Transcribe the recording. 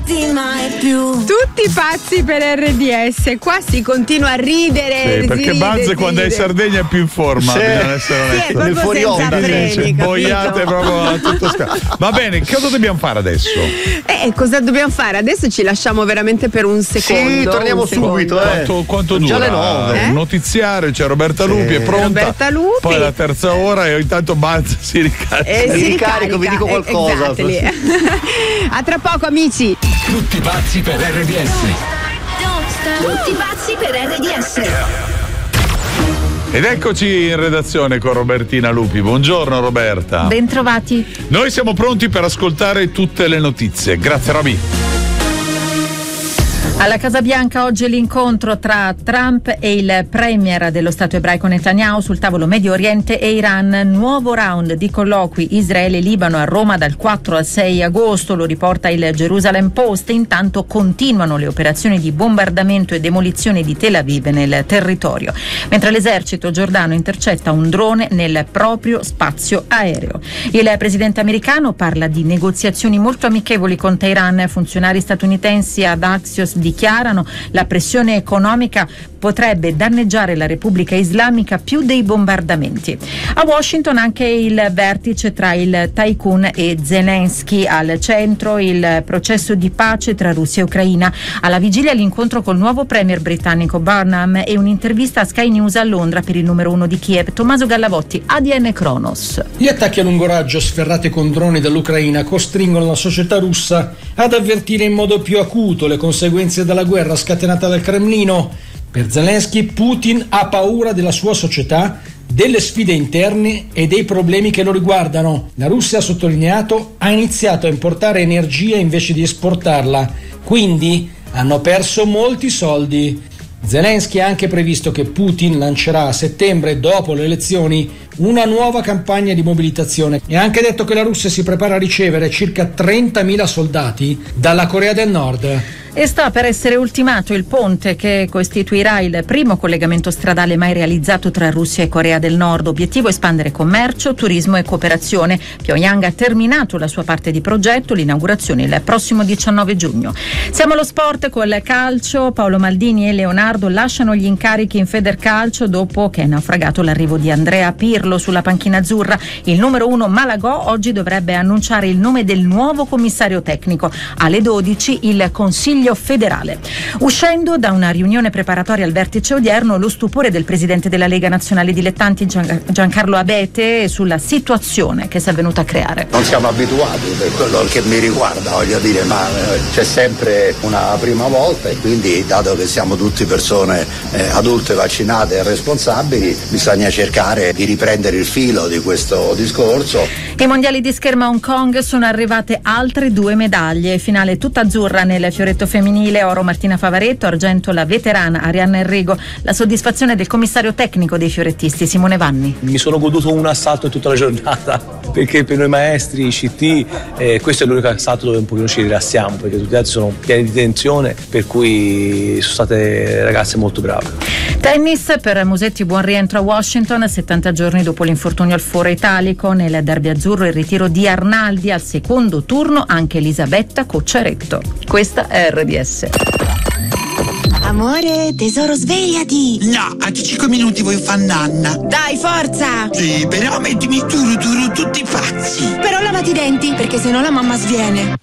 pazzi mai più. Tutti pazzi per RDS. Qua si continua a ridere. Sì, perché Buzz quando è in Sardegna è più in forma, bisogna essere onesti. Sì, è proprio senza freni, boiate proprio a tutto Va bene, cosa dobbiamo fare adesso? Cosa dobbiamo fare? Adesso ci lasciamo veramente per un secondo. Sì, torniamo subito. Quanto dura? Già le 9. Notiziario, c'è Roberta Lupi, è pronta. Roberta Lupi. Poi la terza ora e intanto Buzz si ricarica. Si ricarico, vi dico qualcosa. A tra poco, amici. Tutti pazzi per RDS. Tutti pazzi per RDS. Ed eccoci in redazione con Robertina Lupi. Buongiorno Roberta. Bentrovati. Noi siamo pronti per ascoltare tutte le notizie. Grazie Roby. Alla Casa Bianca oggi l'incontro tra Trump e il premier dello Stato ebraico Netanyahu sul tavolo Medio Oriente e Iran. Nuovo round di colloqui Israele-Libano a Roma dal 4 al 6 agosto, lo riporta il Jerusalem Post. Intanto continuano le operazioni di bombardamento e demolizione di Tel Aviv nel territorio, mentre l'esercito giordano intercetta un drone nel proprio spazio aereo. Il presidente americano parla di negoziazioni molto amichevoli con Teheran. Funzionari statunitensi ad Axios dichiarano la pressione economica potrebbe danneggiare la Repubblica Islamica più dei bombardamenti. A Washington anche il vertice tra il tycoon e Zelensky, al centro il processo di pace tra Russia e Ucraina. Alla vigilia l'incontro col nuovo premier britannico Burnham e un'intervista a Sky News a Londra per il numero 1 di Kiev, Tommaso Gallavotti, ADN Kronos. Gli attacchi a lungo raggio sferrati con droni dall'Ucraina costringono la società russa ad avvertire in modo più acuto le conseguenze della guerra scatenata dal Cremlino. Per Zelensky, Putin ha paura della sua società, delle sfide interne e dei problemi che lo riguardano. La Russia, ha sottolineato, ha iniziato a importare energia invece di esportarla, quindi hanno perso molti soldi. Zelensky ha anche previsto che Putin lancerà a settembre, dopo le elezioni, una nuova campagna di mobilitazione e ha anche detto che la Russia si prepara a ricevere circa 30.000 soldati dalla Corea del Nord. E sta per essere ultimato il ponte che costituirà il primo collegamento stradale mai realizzato tra Russia e Corea del Nord. Obiettivo: espandere commercio, turismo e cooperazione. Pyongyang ha terminato la sua parte di progetto, l'inaugurazione il prossimo 19 giugno. Siamo allo sport col calcio. Paolo Maldini e Leonardo lasciano gli incarichi in Federcalcio dopo che è naufragato l'arrivo di Andrea Pirlo sulla panchina azzurra. Il numero 1 Malagò oggi dovrebbe annunciare il nome del nuovo commissario tecnico. Alle 12 il Consiglio federale. Uscendo da una riunione preparatoria al vertice odierno, lo stupore del presidente della Lega Nazionale Dilettanti Giancarlo Abete sulla situazione che si è venuta a creare. Non siamo abituati, per quello che mi riguarda, voglio dire, ma c'è sempre una prima volta e quindi, dato che siamo tutti persone adulte, vaccinate e responsabili, bisogna cercare di riprendere il filo di questo discorso. Ai mondiali di scherma a Hong Kong sono arrivate altre 2 medaglie, finale tutta azzurra nel fioretto femminile, oro Martina Favaretto, argento la veterana Arianna Enrico. La soddisfazione del commissario tecnico dei fiorettisti Simone Vanni. Mi sono goduto un assalto in tutta la giornata, perché per noi maestri, i CT, questo è l'unico assalto dove un pochino ci rilassiamo, perché tutti gli altri sono pieni di tensione, per cui sono state ragazze molto brave. Tennis, per Musetti buon rientro a Washington, 70 giorni dopo l'infortunio al foro italico. Nel derby azzurro il ritiro di Arnaldi, al secondo turno anche Elisabetta Cocciaretto. Questa è RDS. Amore, tesoro, svegliati. No, a 5 minuti voglio fare nanna. Dai, forza. Sì, però mettimi tutti pazzi. Però lavati i denti, perché sennò la mamma sviene.